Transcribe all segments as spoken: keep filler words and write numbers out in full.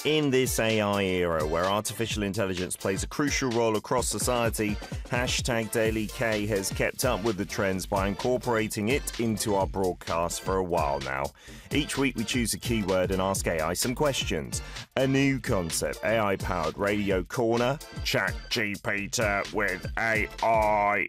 In this A I era where artificial intelligence plays a crucial role across society, hashtag Daily K has kept up with the trends by incorporating it into our broadcast for a while now. Each week we choose a keyword and ask A I some questions. A new concept, A I-powered Radio Corner, ChatGPT with A I.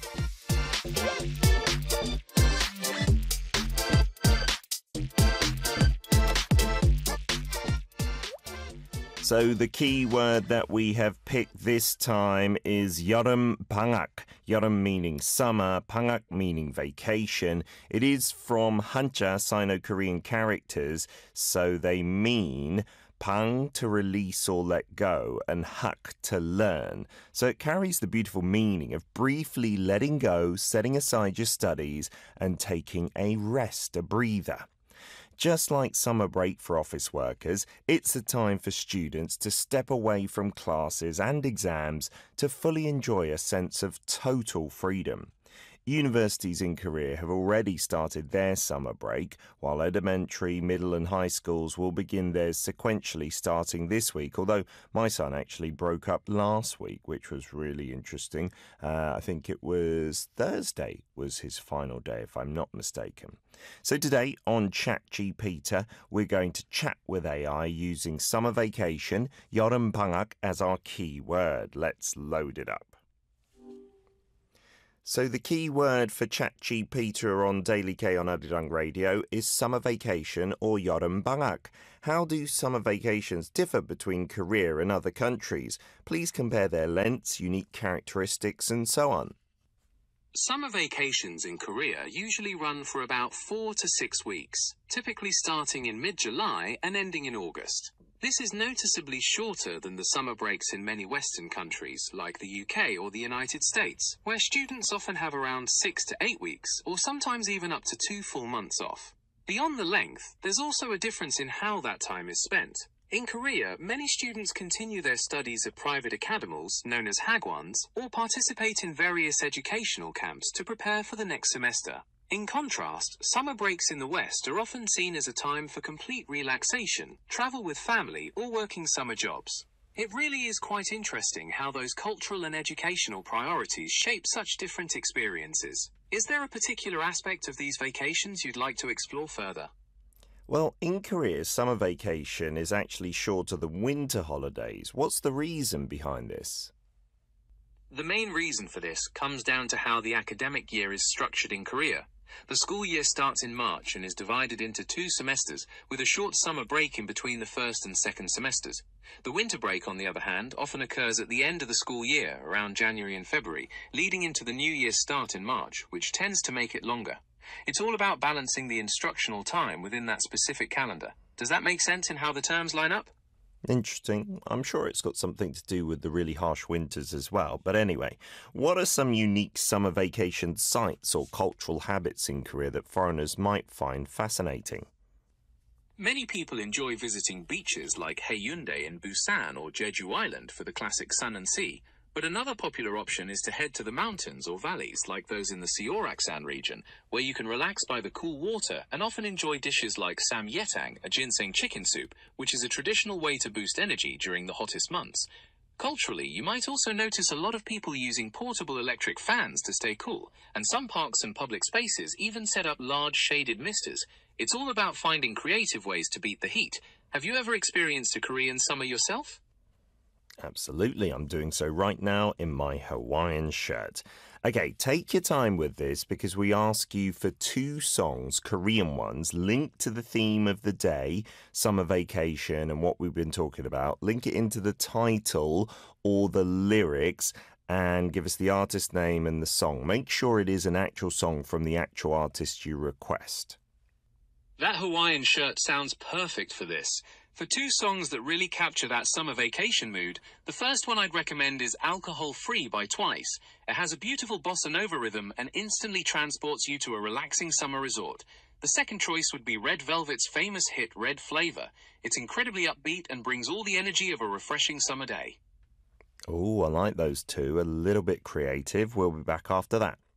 So the key word that we have picked this time is 여름 방학. 여름 meaning summer, 방학 meaning vacation. It is from Hanja, Sino-Korean characters, so they mean 방 to release or let go and hak to learn. So it carries the beautiful meaning of briefly letting go, setting aside your studies and taking a rest, a breather. Just like summer break for office workers, it's a time for students to step away from classes and exams to fully enjoy a sense of total freedom. Universities in Korea have already started their summer break, while elementary, middle and high schools will begin theirs sequentially starting this week, although my son actually broke up last week, which was really interesting. Uh, I think it was Thursday was his final day, if I'm not mistaken. So today on ChatGPT, we're going to chat with A I using summer vacation, 여름 방학, as our key word. Let's load it up. So the key word for ChatGPT on Daily K on Arirang Radio is summer vacation or 여름 방학. How do summer vacations differ between Korea and other countries? Please compare their lengths, unique characteristics and so on. Summer vacations in Korea usually run for about four to six weeks, typically starting in mid-July and ending in August. This is noticeably shorter than the summer breaks in many Western countries, like the U K or the United States, where students often have around six to eight weeks, or sometimes even up to two full months off. Beyond the length, there's also a difference in how that time is spent. In Korea, many students continue their studies at private academies, known as hagwons, or participate in various educational camps to prepare for the next semester. In contrast, summer breaks in the West are often seen as a time for complete relaxation, travel with family, or working summer jobs. It really is quite interesting how those cultural and educational priorities shape such different experiences. Is there a particular aspect of these vacations you'd like to explore further? Well, in Korea, summer vacation is actually shorter than winter holidays. What's the reason behind this? The main reason for this comes down to how the academic year is structured in Korea. The school year starts in March and is divided into two semesters, with a short summer break in between the first and second semesters. The winter break, on the other hand, often occurs at the end of the school year, around January and February, leading into the new year's start in March, which tends to make it longer. It's all about balancing the instructional time within that specific calendar. Does that make sense in how the terms line up? Interesting. I'm sure it's got something to do with the really harsh winters as well. But anyway, what are some unique summer vacation sites or cultural habits in Korea that foreigners might find fascinating? Many people enjoy visiting beaches like Haeundae in Busan or Jeju Island for the classic sun and sea. But another popular option is to head to the mountains or valleys like those in the Seoraksan region, where you can relax by the cool water and often enjoy dishes like samgyetang, a ginseng chicken soup, which is a traditional way to boost energy during the hottest months. Culturally, you might also notice a lot of people using portable electric fans to stay cool, and some parks and public spaces even set up large shaded misters. It's all about finding creative ways to beat the heat. Have you ever experienced a Korean summer yourself? Absolutely, I'm doing so right now in my Hawaiian shirt. Okay, take your time with this because we ask you for two songs, Korean ones, linked to the theme of the day, summer vacation and what we've been talking about. Link it into the title or the lyrics and give us the artist name and the song. Make sure it is an actual song from the actual artist you request. That Hawaiian shirt sounds perfect for this. For two songs that really capture that summer vacation mood, the first one I'd recommend is Alcohol Free by Twice. It has a beautiful bossa nova rhythm and instantly transports you to a relaxing summer resort. The second choice would be Red Velvet's famous hit Red Flavor. It's incredibly upbeat and brings all the energy of a refreshing summer day. Oh, I like those two. A little bit creative. We'll be back after that.